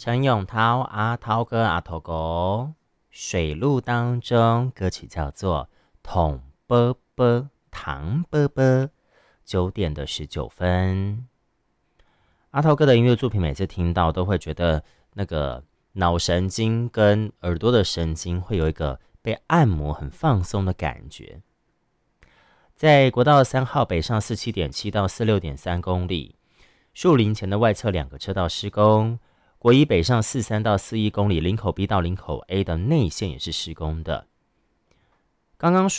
陈永涛阿涛哥阿头哥水路当中，歌曲叫做统波波唐波波9:19。阿涛哥的音乐作品，每次听到都会觉得那个脑神经跟耳朵的神经会有一个被按摩很放松的感觉。在国道3号北上47.7到46.3公里，树林前的外侧2个车道施工，国一北上43到41公里，林口 B 到林口 A 的内线也是施工的。刚刚